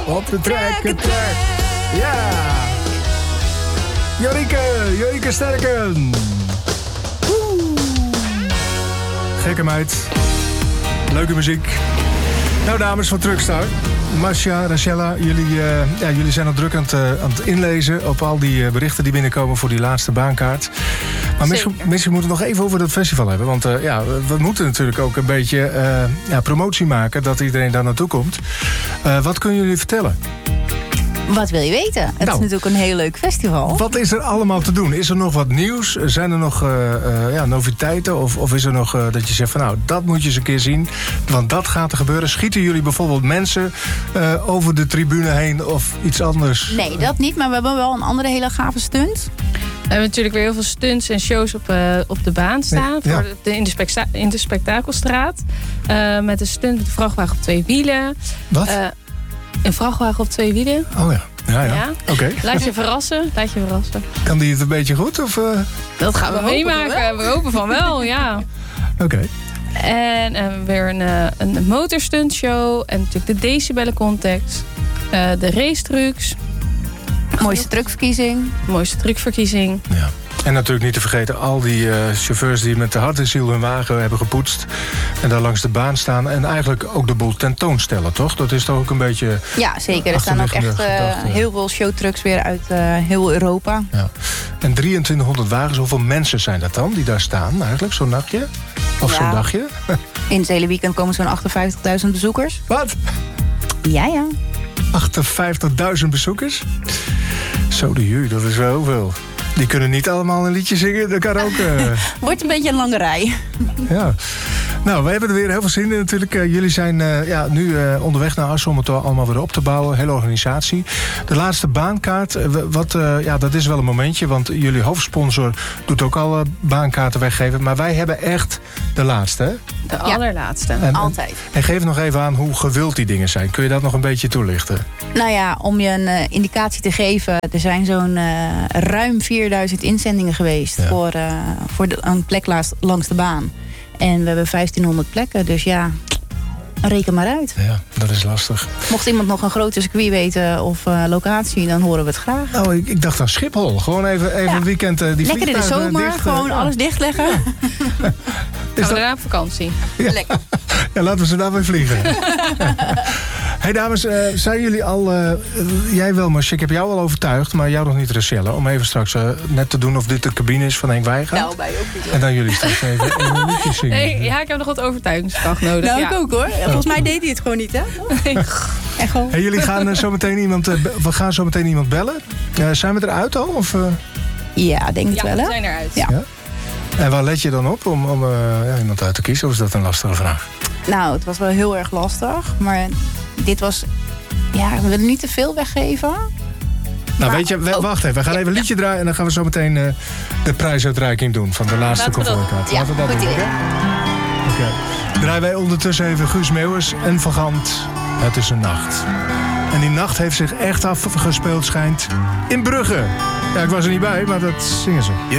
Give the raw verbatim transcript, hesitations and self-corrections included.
Op de trekken, trek. Ja. Jorike, Jorike Sterken. Woe. Gekke meid. Leuke muziek. Nou, dames van Truckstar. Marcia, Rachella, jullie, uh, ja, jullie zijn al druk aan het, uh, aan het inlezen op al die uh, berichten die binnenkomen voor die laatste baankaart. Maar misschien, misschien moeten we nog even over dat festival hebben. Want uh, ja, we moeten natuurlijk ook een beetje uh, ja, promotie maken dat iedereen daar naartoe komt. Uh, wat kunnen jullie vertellen? Wat wil je weten? Het nou, is natuurlijk een heel leuk festival. Wat is er allemaal te doen? Is er nog wat nieuws? Zijn er nog uh, uh, ja, noviteiten? Of, of is er nog uh, dat je zegt van nou, dat moet je eens een keer zien. Want dat gaat er gebeuren. Schieten jullie bijvoorbeeld mensen uh, over de tribune heen of iets anders? Nee, dat niet. Maar we hebben wel een andere hele gave stunt. We hebben natuurlijk weer heel veel stunts en shows op, uh, op de baan staan. Ja. Voor de, in, de spekta- in de Spektakelstraat. Uh, met een stunt met een vrachtwagen op twee wielen. Wat? Uh, Een vrachtwagen op twee wielen. Oh ja, ja, ja. ja. Oké. Okay. Laat je verrassen, laat je verrassen. Kan die het een beetje goed? Of, uh... Dat gaan we, we meemaken. We hopen van wel, ja. Oké. Okay. En uh, weer een, uh, een motorstuntshow. En natuurlijk de decibellen context. Uh, de racetrucs. Mooiste truckverkiezing. Mooiste truckverkiezing. Ja. En natuurlijk niet te vergeten al die uh, chauffeurs die met de hart en ziel hun wagen hebben gepoetst. En daar langs de baan staan. En eigenlijk ook de boel tentoonstellen, toch? Dat is toch ook een beetje... Ja, zeker. Er staan ook echt uh, heel veel showtrucks weer uit uh, heel Europa. Ja. En drieëntwintighonderd wagens, hoeveel mensen zijn dat dan die daar staan eigenlijk? Zo'n nachtje? Of ja. zo'n dagje? In het hele weekend komen zo'n achtenvijftigduizend bezoekers. Wat? Ja, ja. achtenvijftigduizend bezoekers? Zo de juu, dat is wel heel veel. Die kunnen niet allemaal een liedje zingen, dat kan ook... Uh... Wordt een beetje een lange rij. Ja. Nou, wij hebben er weer heel veel zin in natuurlijk. Uh, jullie zijn uh, ja, nu uh, onderweg naar Assen om het allemaal weer op te bouwen. Hele organisatie. De laatste baankaart, uh, wat, uh, ja, dat is wel een momentje. Want jullie hoofdsponsor doet ook al uh, baankaarten weggeven. Maar wij hebben echt de laatste, hè? De allerlaatste. En, Altijd. En, en geef nog even aan hoe gewild die dingen zijn. Kun je dat nog een beetje toelichten? Nou ja, om je een uh, indicatie te geven. Er zijn zo'n uh, ruim vierduizend inzendingen geweest. Ja. Voor, uh, voor de, een plek langs, langs de baan. En we hebben vijftienhonderd plekken, dus ja, reken maar uit. Ja, dat is lastig. Mocht iemand nog een grote circuit weten of uh, locatie, dan horen we het graag. Nou, ik, ik dacht aan Schiphol. Gewoon even, even ja. een weekend uh, die lekker in de zomer, dicht, gewoon uh, alles dichtleggen. Ja. Gaan we dat... daarna op vakantie. Ja. Lekker. Ja, laten we ze daar weer vliegen. Hey dames, uh, zijn jullie al... Uh, jij wel, Marcia, ik heb jou al overtuigd, maar jou nog niet, Rachella. Om even straks uh, net te doen of dit de cabine is van Henk Weijgaard. Nou, bij ook niet. En dan jullie straks even een liedje zingen. Nee, ja, ik heb nog wat overtuigingskracht nodig. Nou, ja. ik ook hoor. Volgens mij deed hij het gewoon niet, hè? Nee. Echt gewoon. Hey, jullie gaan uh, zo meteen iemand, uh, we gaan zo meteen iemand bellen. Uh, zijn we eruit al? Of, uh... Ja, denk het ja, wel, hè? Ja, we zijn eruit. Ja. Ja? En waar let je dan op om, om uh, ja, iemand uit te kiezen? Of is dat een lastige vraag? Nou, het was wel heel erg lastig. Maar dit was... Ja, we willen niet te veel weggeven. Nou, maar, weet je, we, wacht even. We gaan even een liedje draaien en dan gaan we zo meteen uh, de prijsuitreiking doen van de laatste comfortkaart. Ja, Laten we dat goed doen, idee. Oké. Okay. Draaien wij ondertussen even Guus Meeuwis en Van Gant. Het is een nacht. En die nacht heeft zich echt afgespeeld, schijnt, in Brugge. Ja, ik was er niet bij, maar dat zingen ze.